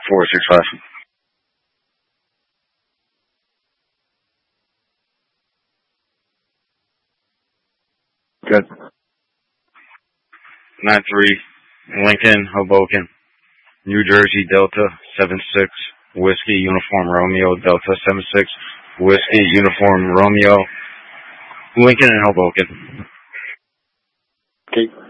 465. Good. 93 Lincoln, Hoboken, New Jersey, Delta 76 Whiskey Uniform Romeo, Delta 76 Whiskey Uniform Romeo, Lincoln and Hoboken. Okay.